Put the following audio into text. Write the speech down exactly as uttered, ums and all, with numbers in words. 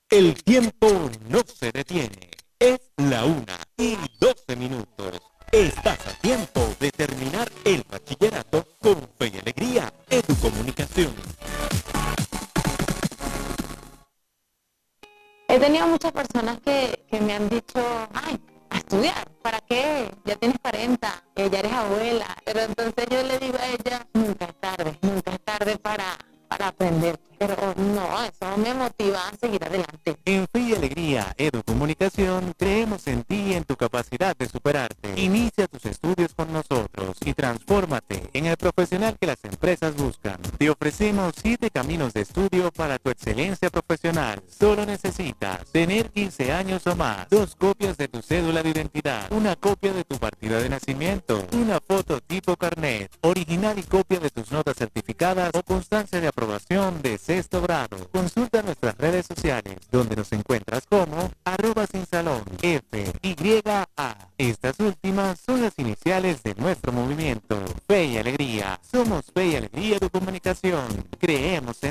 El tiempo no se detiene. Es la una y doce minutos. Estás a tiempo de terminar el bachillerato con fe y alegría en tu comunicación. He tenido muchas personas que, que me han dicho, ay, a estudiar, ¿para qué? Ya tienes cuarenta, eh, ya eres abuela. Pero entonces yo le digo a ella, nunca es tarde, nunca es tarde para, para aprender. Pero no, eso me motiva a seguir adelante. En Fe y Alegría Educomunicación creemos en ti y en tu capacidad de superarte. Inicia tus estudios con nosotros y transfórmate en el profesional que las empresas buscan. Te ofrecemos siete caminos de estudio para tu excelencia profesional. Solo necesitas tener quince años o más, dos copias de tu cédula de identidad, una copia de tu partida de nacimiento, una foto tipo carnet, original y copia de tus notas certificadas o constancia de aprobación de sexto grado. Consulta nuestras redes sociales, donde nos encuentras como arroba sin salón F Y A. Estas últimas son las iniciales de nuestro movimiento. Fe y Alegría. Somos Fe y Alegría de Comunicación. Creemos en